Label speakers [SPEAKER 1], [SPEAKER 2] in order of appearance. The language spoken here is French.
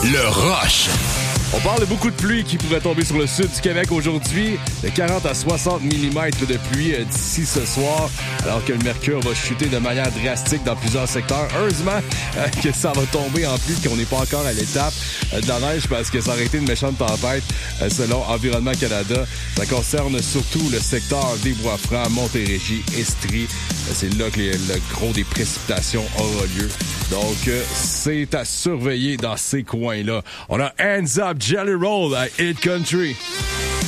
[SPEAKER 1] Le Rush.
[SPEAKER 2] On parle de beaucoup de pluie qui pourrait tomber sur le sud du Québec aujourd'hui. De 40 à 60 mm de pluie d'ici ce soir, alors que le mercure va chuter de manière drastique dans plusieurs secteurs. Heureusement que ça va tomber en pluie, qu'on n'est pas encore à l'étape de la neige, parce que ça aurait été une méchante tempête selon Environnement Canada. Ça concerne surtout le secteur des Bois-Francs, Montérégie, Estrie. C'est là que le gros des précipitations aura lieu. Donc, c'est à surveiller dans ces coins-là. On a Hands Up Jelly Roll à Hit Country.